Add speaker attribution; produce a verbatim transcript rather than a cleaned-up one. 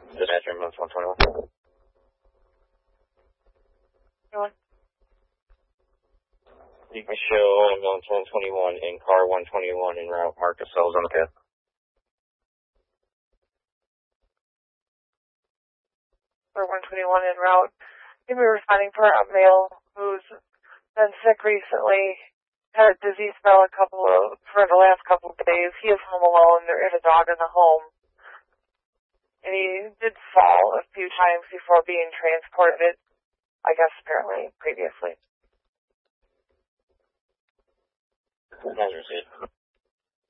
Speaker 1: Dispatcher, ambulance one twenty-one.
Speaker 2: Anyone?
Speaker 1: You can show ambulance one twenty-one in car one twenty-one en route. Mark the cells on the path.
Speaker 2: Or one twenty-one en route. Maybe we're responding for a male who's been sick recently, had a dizzy spell a couple of, for the last couple of days. He is home alone. There is a dog in the home. And he did fall a few times before being transported, I guess apparently previously.
Speaker 1: Measure received.